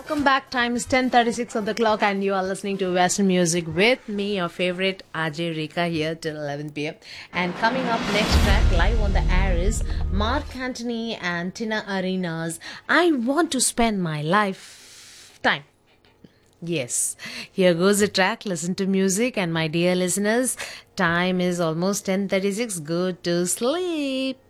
Welcome back. Time is 10:36 on the clock, and you are listening to Western Music with me, your favorite Ajay Rika, here till 11 p.m. And coming up next track live on the air is Mark Antony and Tina Arenas. I want to spend my lifetime. Yes, here goes the track. Listen to music, and my dear listeners, time is almost 10:36. Go to sleep.